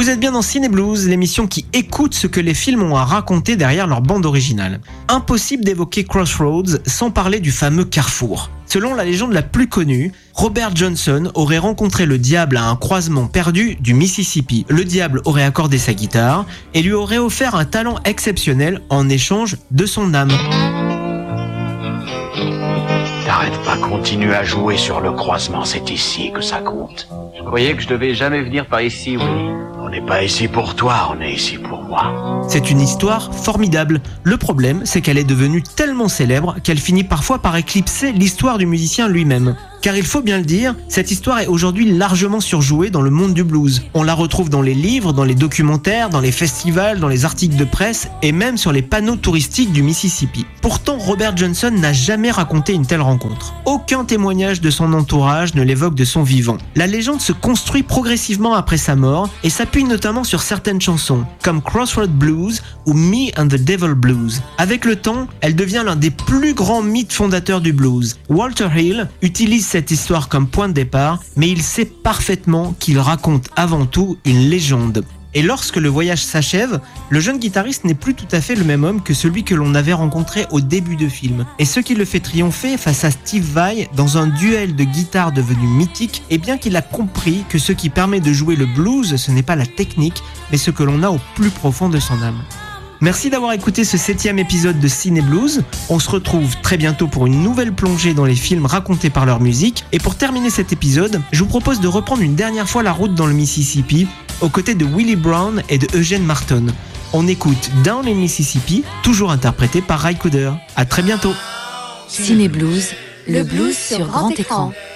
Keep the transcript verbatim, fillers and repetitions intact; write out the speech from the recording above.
Vous êtes bien dans Ciné Blues, l'émission qui écoute ce que les films ont à raconter derrière leur bande originale. Impossible d'évoquer Crossroads sans parler du fameux carrefour. Selon la légende la plus connue, Robert Johnson aurait rencontré le diable à un croisement perdu du Mississippi. Le diable aurait accordé sa guitare et lui aurait offert un talent exceptionnel en échange de son âme. T'arrêtes pas, continue à jouer sur le croisement, c'est ici que ça compte. Je croyais que je devais jamais venir par ici, Willy. On n'est pas ici pour toi, on est ici pour moi. C'est une histoire formidable. Le problème, c'est qu'elle est devenue tellement célèbre qu'elle finit parfois par éclipser l'histoire du musicien lui-même. Car il faut bien le dire, cette histoire est aujourd'hui largement surjouée dans le monde du blues. On la retrouve dans les livres, dans les documentaires, dans les festivals, dans les articles de presse et même sur les panneaux touristiques du Mississippi. Pourtant, Robert Johnson n'a jamais raconté une telle rencontre. Aucun témoignage de son entourage ne l'évoque de son vivant. La légende se construit progressivement après sa mort et s'appuie notamment sur certaines chansons, comme Crossroads Blues ou Me and the Devil Blues. Avec le temps, elle devient l'un des plus grands mythes fondateurs du blues. Walter Hill utilise cette histoire comme point de départ, mais il sait parfaitement qu'il raconte avant tout une légende. Et lorsque le voyage s'achève, le jeune guitariste n'est plus tout à fait le même homme que celui que l'on avait rencontré au début de film. Et ce qui le fait triompher face à Steve Vai dans un duel de guitare devenu mythique, est bien qu'il a compris que ce qui permet de jouer le blues, ce n'est pas la technique, mais ce que l'on a au plus profond de son âme. Merci d'avoir écouté ce septième épisode de Ciné Blues. On se retrouve très bientôt pour une nouvelle plongée dans les films racontés par leur musique. Et pour terminer cet épisode, je vous propose de reprendre une dernière fois la route dans le Mississippi, aux côtés de Willie Brown et de Eugene Marton. On écoute Down in Mississippi, toujours interprété par Ry Cooder. À très bientôt. Ciné Blues, le blues sur grand écran.